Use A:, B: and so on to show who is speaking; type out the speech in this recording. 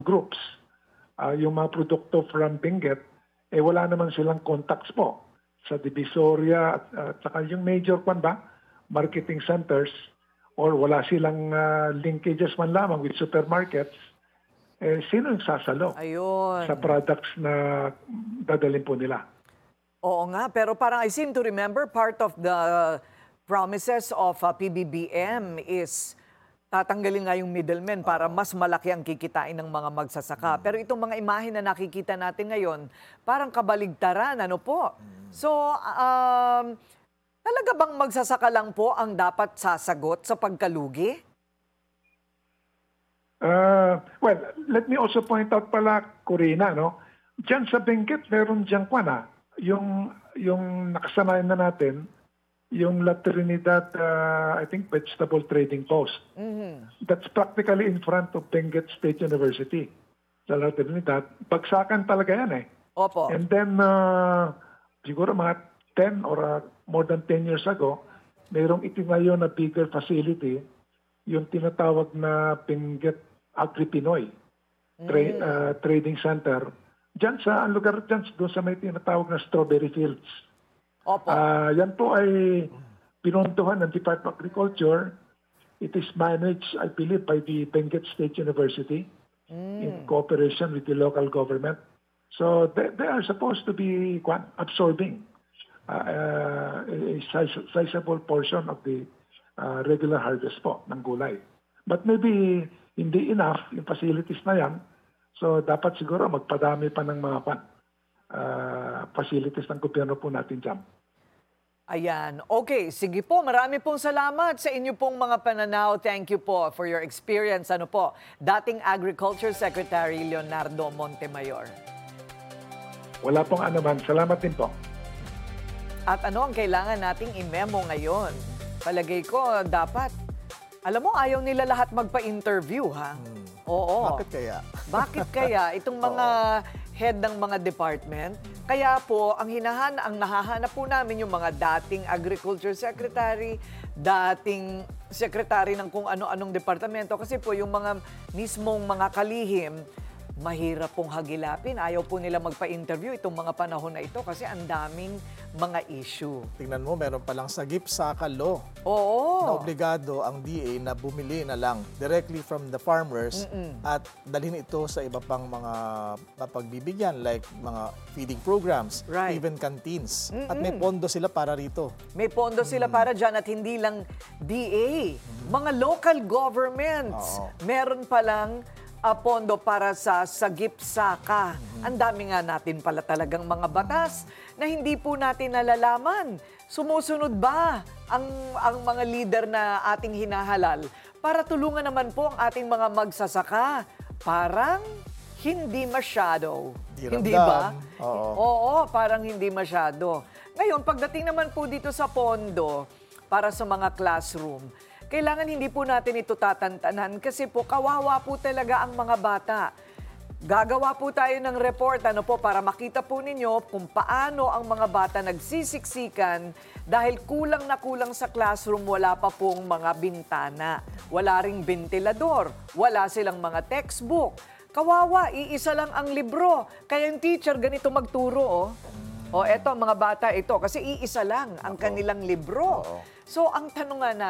A: groups, yung mga produkto from Benguet, wala naman silang contacts po sa Divisoria at saka yung major marketing centers, or wala silang linkages man lamang with supermarkets. Sino yung sasalo
B: Ayun.
A: sa products na dadalhin po nila?
B: Oo nga, pero parang I seem to remember part of the promises of PBBM is tatanggalin nga yung middlemen para mas malaki ang kikitain ng mga magsasaka. Pero itong mga imahe na nakikita natin ngayon, parang kabaligtaran, ano po? So, talaga bang magsasaka lang po ang dapat sasagot sa pagkalugi?
A: Well, let me also point out pala, Corina, no? Diyan sa Benguet, meron diyan yung nakasanayan na natin, yung La Trinidad, I think, Vegetable Trading Post. That's practically in front of Benguet State University. Sa La Trinidad, bagsakan talaga yan eh.
B: Opo.
A: And then, siguro mga 10 or more than 10 years ago, mayroong itinayo na bigger facility, yung tinatawag na Benguet Agri-Pinoy Trading Center. Diyan sa ang lugar diyan, doon sa may tinatawag na Strawberry Fields.
B: Opo.
A: Yan po ay pinontohan ng Department of Agriculture. It is managed, I believe, by the Benguet State University in cooperation with the local government. So they are supposed to be absorbing a sizable portion of the regular harvest po ng gulay. But maybe hindi enough yung facilities na yan. So dapat siguro magpadami pa ng mga facilities ng gobyerno po natin dyan.
B: Ayan. Okay, sige po. Marami pong salamat sa inyo pong mga pananaw. Thank you po for your experience. Ano po, dating Agriculture Secretary Leonardo Montemayor.
A: Wala pong anuman. Salamat din po.
B: At ano ang kailangan nating i-memo ngayon? Palagay ko, dapat, alam mo, ayaw nila lahat magpa-interview, ha? Oo.
C: Bakit kaya?
B: Bakit kaya? Itong mga head ng mga department. Kaya po, ang nahahanap po namin yung mga dating Agriculture Secretary, dating Secretary ng kung ano-anong departamento. Kasi po, yung mga mismong mga kalihim, mahirap pong hagilapin. Ayaw po nila magpa-interview itong mga panahon na ito kasi ang daming mga issue.
C: Tingnan mo, meron palang sagip sa law.
B: Oo.
C: Na obligado ang DA na bumili na lang directly from the farmers at dalhin ito sa iba pang mga pagbibigyan like mga feeding programs,
B: Right.
C: even canteens. At may pondo sila para rito.
B: May pondo sila para dyan at hindi lang DA. Mga local governments. Meron palang pondo para sa sagip-saka. Ang dami nga natin pala talagang mga batas na hindi po natin nalalaman. Sumusunod ba ang mga leader na ating hinahalal para tulungan naman po ang ating mga magsasaka? Parang hindi masyado. Hindi ba? Oo, parang hindi masyado. Ngayon, pagdating naman po dito sa pondo para sa mga classroom, kailangan hindi po natin ito tatantanan kasi po kawawa po talaga ang mga bata. Gagawa po tayo ng report para makita po ninyo kung paano ang mga bata nagsisiksikan dahil kulang na kulang sa classroom, wala pa pong mga bintana, wala ring ventilador, wala silang mga textbook. Kawawa, iisa lang ang libro. Kaya yung teacher ganito magturo, O eto mga bata ito kasi iisa lang ang kanilang libro. So ang tanong nga